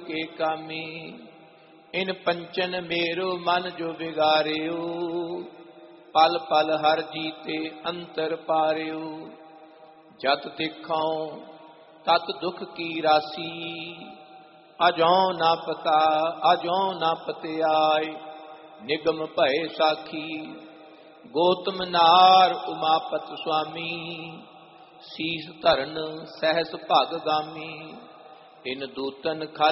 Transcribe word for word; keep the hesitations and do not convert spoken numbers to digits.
के कामी। इन पंचन मेरो मन जो बिगारियो, पल पल हर जीते अंतर पारियो। जत दिखाओ तत दुख की राशि, अजो ना पता अजो ना पत्याय। निगम भय साखी गौतम नार उमापत स्वामी। शीस धरन सहस भग गामी, इन दूतन खल